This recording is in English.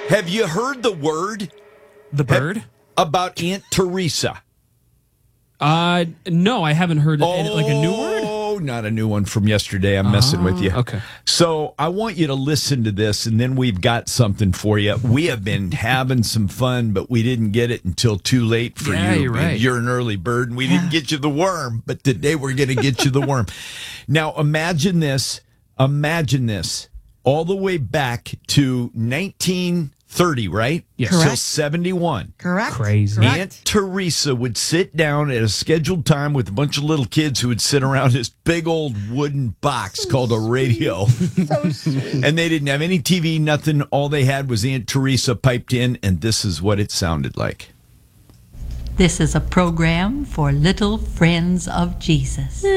Have you heard the word The bird? about Aunt Teresa? No, I haven't heard like a new word. Oh, not a new one from yesterday. I'm messing with you. Okay. So I want you to listen to this, and then we've got something for you. We have been having some fun, but we didn't get it until too late for Yeah, you. you're right. You're an early bird, and we didn't get you the worm, but today we're going to get you the worm. Now, imagine this, all the way back to 1930, right? Yes. So Correct. 71. Correct. Crazy. Correct. Aunt Teresa would sit down at a scheduled time with a bunch of little kids who would sit around this big old wooden box called a radio. So sweet. And they didn't have any TV, nothing. All they had was Aunt Teresa piped in, and this is what it sounded like. This is a program for little friends of Jesus.